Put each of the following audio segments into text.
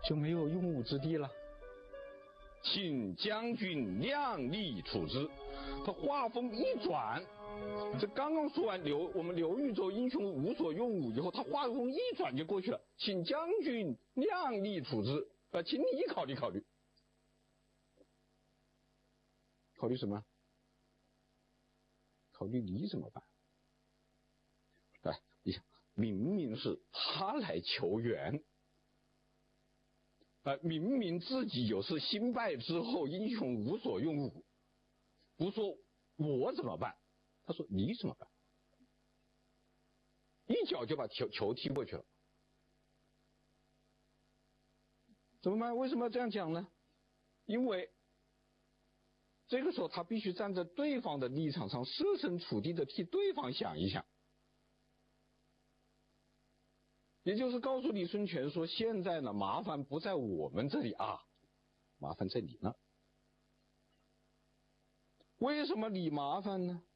就没有用武之地了。请将军量力处置。他话锋一转，这刚刚说完我们刘豫州英雄无所用武以后，他话锋一转就过去了。请将军量力处置，请你考虑考虑。考虑什么？考虑你怎么办？哎，你想，明明是他来求援，明明自己有事新败之后英雄无所用武，不说我怎么办，他说你怎么办？一脚就把球踢过去了。怎么办？为什么要这样讲呢？因为这个时候他必须站在对方的立场上，设身处地的替对方想一想。也就是告诉李孙权说，现在呢，麻烦不在我们这里啊，麻烦在你那。为什么你麻烦呢？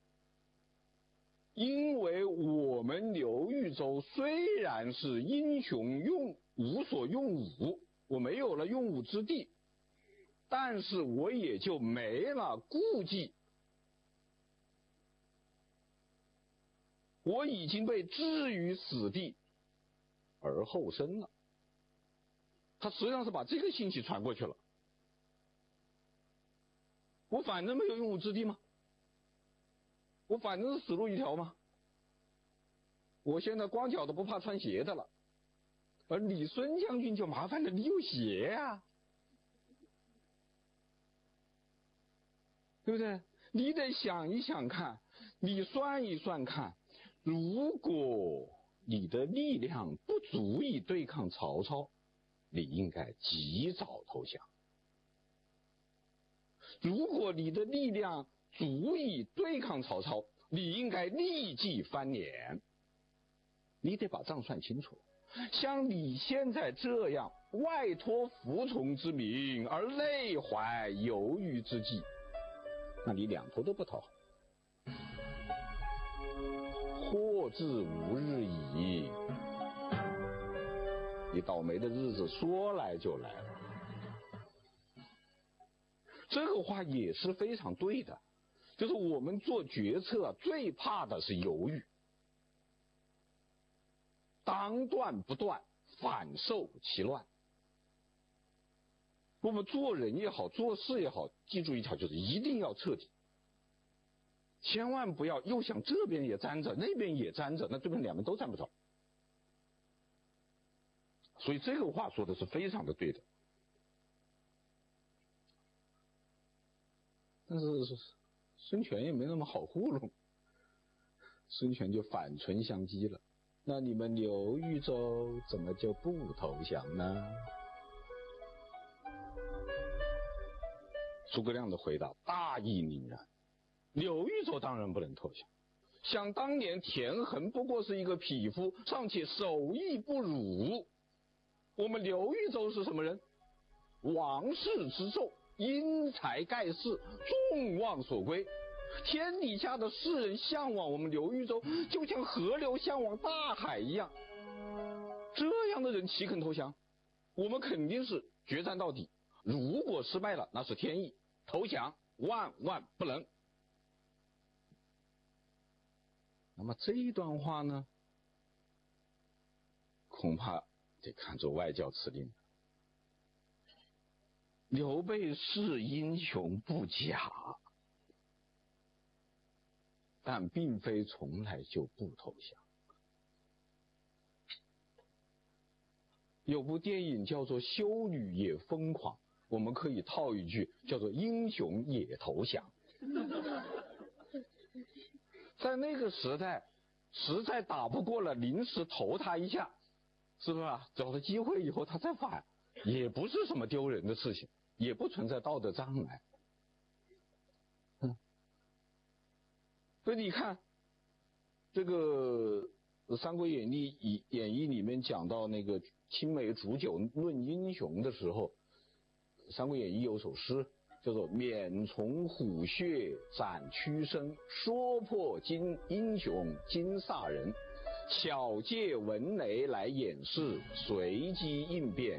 因为我们刘豫州虽然是英雄无所用武，我没有了用武之地，但是我也就没了顾忌，我已经被置于死地而后生了。他实际上是把这个信息传过去了。我反正没有用武之地吗？我反正是死路一条吗？我现在光脚都不怕穿鞋的了，而李孙将军就麻烦了，你有鞋啊，对不对？你得想一想看，你算一算看，如果你的力量不足以对抗曹操，你应该及早投降。如果你的力量足以对抗曹操，你应该立即翻脸。你得把账算清楚。像你现在这样外托服从之名而内怀犹豫之计，那你两头都不讨好，祸至无日矣。你倒霉的日子说来就来了。这个话也是非常对的，就是我们做决策最怕的是犹豫，当断不断，反受其乱。我们做人也好，做事也好，记住一条，就是一定要彻底，千万不要又想这边也沾着，那边也沾着，那对面两边都沾不着。所以这个话说的是非常的对的。但是孙权也没那么好糊弄，孙权就反唇相讥了。那你们刘豫州怎么就不投降呢？诸葛亮的回答大义凛然，刘豫州当然不能投降。想当年田横不过是一个匹夫，尚且手艺不辱，我们刘豫州是什么人？王室之胄，因才盖世，众望所归。天底下的世人向往我们刘豫州，就像河流向往大海一样。这样的人岂肯投降？我们肯定是决战到底。如果失败了，那是天意，投降万万不能。那么这一段话呢，恐怕得看作外交辞令。刘备是英雄不假，但并非从来就不投降。有部电影叫做《修女也疯狂》，我们可以套一句叫做英雄也投降。在那个时代实在打不过了，临时投他一下，是不是啊？找了机会以后他再反，也不是什么丢人的事情，也不存在道德障碍。所以你看这个《三国演义》里面讲到那个青梅煮酒论英雄的时候，《三国演义》有首诗叫做免从虎穴斩屈伸，说破英雄惊煞人，巧借文雷来掩饰，随机应变